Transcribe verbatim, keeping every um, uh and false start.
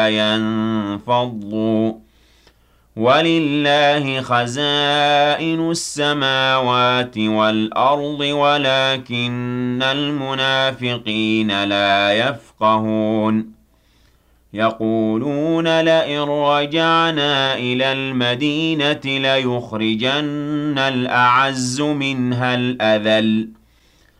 حتى ينفضوا ولله خزائن السماوات والأرض ولكن المنافقين لا يفقهون يقولون لئن رجعنا إلى المدينة ليخرجن الأعز منها الأذل